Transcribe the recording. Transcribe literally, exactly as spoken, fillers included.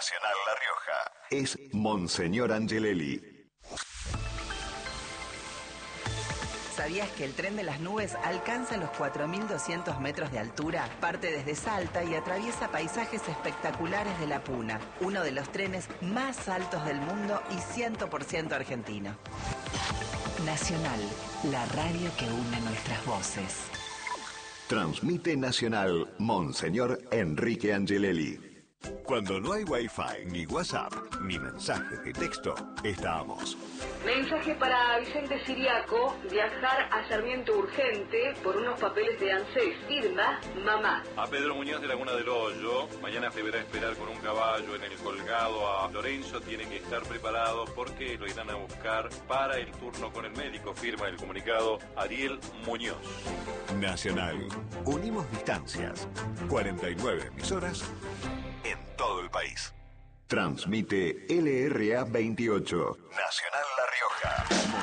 Nacional La Rioja es Monseñor Angelelli. ¿Sabías que el tren de las nubes alcanza los cuatro mil doscientos metros de altura? Parte desde Salta y atraviesa paisajes espectaculares de La Puna, uno de los trenes más altos del mundo y cien por ciento argentino. Nacional, la radio que une nuestras voces. Transmite Nacional Monseñor Enrique Angelelli. Cuando no hay Wi-Fi, ni WhatsApp, ni mensajes de texto, estamos. Mensaje para Vicente Siriaco, viajar a Sarmiento urgente por unos papeles de ANSES. Firma, mamá. A Pedro Muñoz de Laguna del Hoyo, mañana deberá esperar con un caballo en el colgado a Lorenzo, tiene que estar preparado porque lo irán a buscar para el turno con el médico. Firma el comunicado Ariel Muñoz. Nacional, unimos distancias, cuarenta y nueve emisoras en todo el país. Transmite L R A veintiocho, Nacional La Rioja.